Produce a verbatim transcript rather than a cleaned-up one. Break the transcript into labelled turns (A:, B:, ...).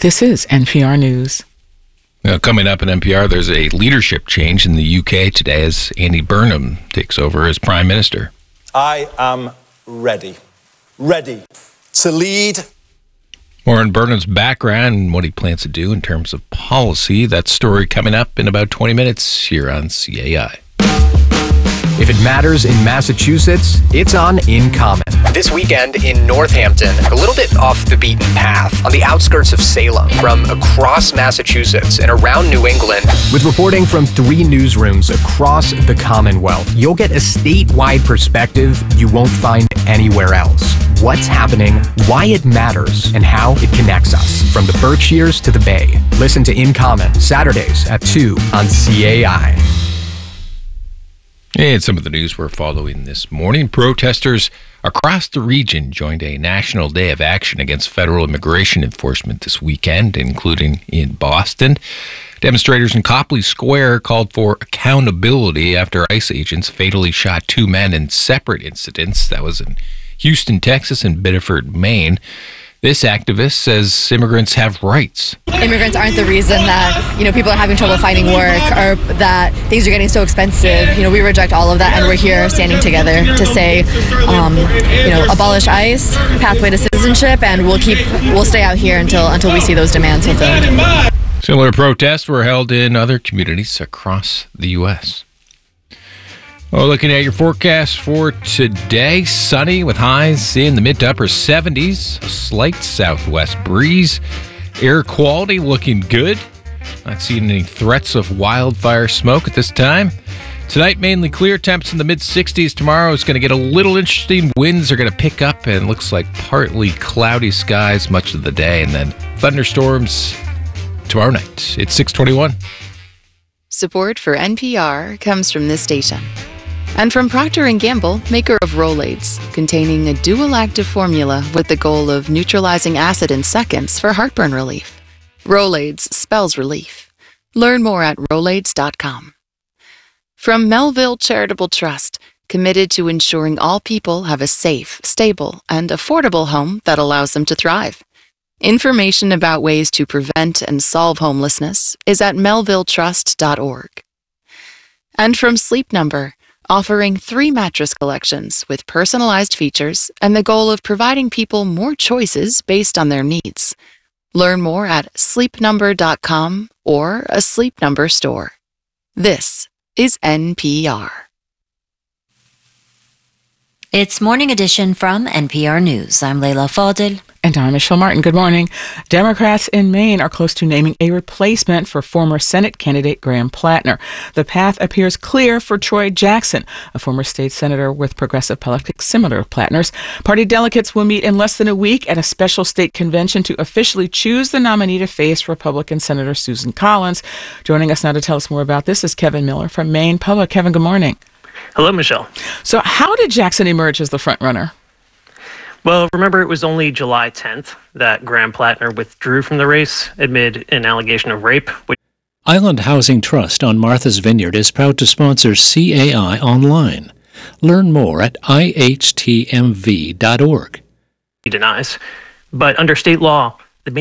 A: This is N P R News.
B: Now, coming up at N P R, there's a leadership change in the U K today as Andy Burnham takes over as Prime Minister.
C: I am ready. Ready to lead.
B: More on Burnham's background and what he plans to do in terms of policy. That story coming up in about twenty minutes here on C A I.
D: If it matters in Massachusetts, it's on In Common. This weekend in Northampton, a little bit off the beaten path, on the outskirts of Salem, from across Massachusetts and around New England. With reporting from three newsrooms across the Commonwealth, you'll get a statewide perspective you won't find anywhere else. What's happening, why it matters, and how it connects us, from the Berkshires to the Bay. Listen to In Common, Saturdays at two on C A I.
B: And some of the news we're following this morning. Protesters across the region joined a national day of action against federal immigration enforcement this weekend, including in Boston. Demonstrators in Copley Square called for accountability after ICE agents fatally shot two men in separate incidents. That was in Houston, Texas, and Biddeford, Maine. This activist says immigrants have rights.
E: Immigrants aren't the reason that, you know, people are having trouble finding work or that things are getting so expensive. You know, we reject all of that, and we're here standing together to say, um, you know, abolish ICE, pathway to citizenship, and we'll keep, we'll stay out here until until we see those demands fulfilled.
B: Similar protests were held in other communities across the U S Well, looking at your forecast for today, sunny with highs in the mid to upper seventies, a slight southwest breeze, air quality looking good. Not seeing any threats of wildfire smoke at this time. Tonight, mainly clear, temps in the mid sixties. Tomorrow is going to get a little interesting. Winds are going to pick up, and it looks like partly cloudy skies much of the day, and then thunderstorms tomorrow night. It's six twenty-one.
F: Support for N P R comes from this station. And from Procter and Gamble, maker of Rolaids, containing a dual active formula with the goal of neutralizing acid in seconds for heartburn relief. Rolaids spells relief. Learn more at rolaids dot com. From Melville Charitable Trust, committed to ensuring all people have a safe, stable, and affordable home that allows them to thrive. Information about ways to prevent and solve homelessness is at melville trust dot org. And from Sleep Number, offering three mattress collections with personalized features and the goal of providing people more choices based on their needs. Learn more at sleep number dot com or a Sleep Number store. This is N P R.
G: It's Morning Edition from N P R News. I'm Leila Fadel.
A: And I'm Michelle Martin. Good morning. Democrats in Maine are close to naming a replacement for former Senate candidate Graham Plattner. The path appears clear for Troy Jackson, a former state senator with progressive politics similar to Plattner's. Party delegates will meet in less than a week at a special state convention to officially choose the nominee to face Republican Senator Susan Collins. Joining us now to tell us more about this is Kevin Miller from Maine Public. Kevin, good morning.
H: Hello, Michelle.
A: So how did Jackson emerge as the front runner?
H: Well, remember, it was only July tenth that Graham Plattner withdrew from the race amid an allegation of rape. Which
I: Island Housing Trust on Martha's Vineyard is proud to sponsor C A I Online. Learn more at I H T M V dot org.
H: he denies. But under state law,